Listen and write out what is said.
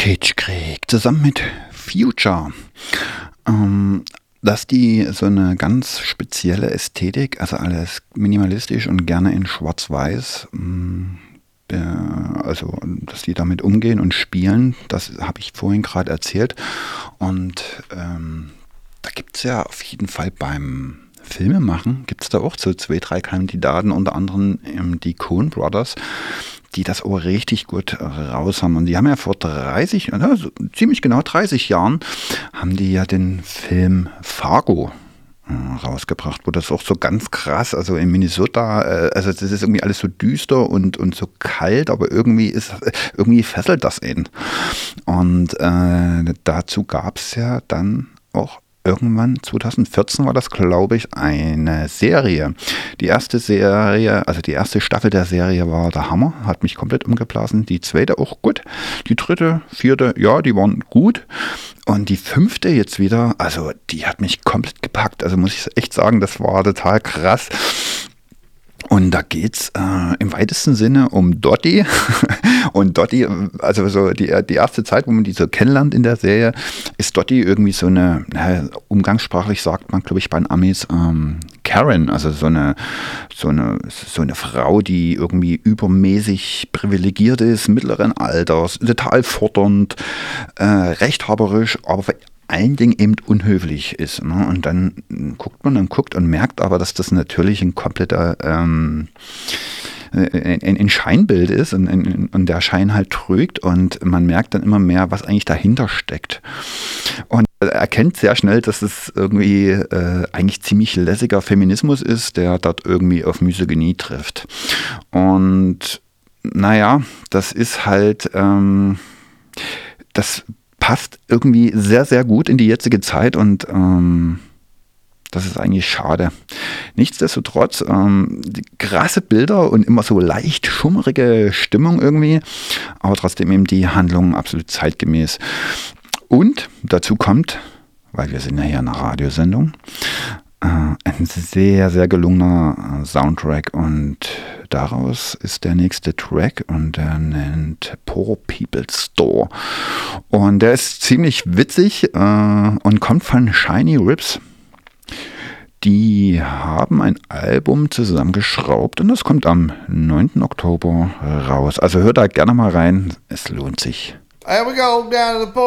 Kitschkrieg zusammen mit Future. Dass die so eine ganz spezielle Ästhetik, also alles minimalistisch und gerne in Schwarz-Weiß, also dass die damit umgehen und spielen, das habe ich vorhin gerade erzählt. Und da gibt es ja auf jeden Fall beim Filmemachen, gibt es da auch so 2, 3 Kandidaten, unter anderem die Coen Brothers, die das auch richtig gut raus haben. Und die haben ja vor 30, also ziemlich genau 30 Jahren, haben die ja den Film Fargo rausgebracht, wo das auch so ganz krass, also in Minnesota, also das ist irgendwie alles so düster und so kalt, aber irgendwie fesselt das ihn. Und dazu gab es ja dann auch irgendwann, 2014 war das, glaube ich, eine Serie. Die erste Staffel der Serie war der Hammer, hat mich komplett umgeblasen. Die zweite auch gut. Die dritte, vierte, ja, die waren gut. Und die 5. jetzt wieder, also die hat mich komplett gepackt. Also muss ich echt sagen, das war total krass. Und da geht's im weitesten Sinne um Dottie. Und Dottie, also so die erste Zeit, wo man die so kennenlernt in der Serie, ist Dottie irgendwie so eine, umgangssprachlich sagt man, glaube ich, bei den Amis, Karen, also so eine Frau, die irgendwie übermäßig privilegiert ist, mittleren Alters, total fordernd, rechthaberisch, aber vor allen Dingen eben unhöflich ist. Ne? Und dann guckt und merkt aber, dass das natürlich ein kompletter ein Scheinbild ist und der Schein halt trügt und man merkt dann immer mehr, was eigentlich dahinter steckt. Und erkennt sehr schnell, dass es irgendwie eigentlich ziemlich lässiger Feminismus ist, der dort irgendwie auf Misogynie trifft. Und naja, das ist halt, das passt irgendwie sehr, sehr gut in die jetzige Zeit und das ist eigentlich schade. Nichtsdestotrotz, krasse Bilder und immer so leicht schummerige Stimmung irgendwie, aber trotzdem eben die Handlung absolut zeitgemäß. Und dazu kommt, weil wir sind ja hier in einer Radiosendung, ein sehr, sehr gelungener Soundtrack und daraus ist der nächste Track und der nennt Poor People's Store. Und der ist ziemlich witzig und kommt von Shiny Rips. Die haben ein Album zusammengeschraubt und das kommt am 9. Oktober raus. Also hört da gerne mal rein, es lohnt sich. Here we go down to the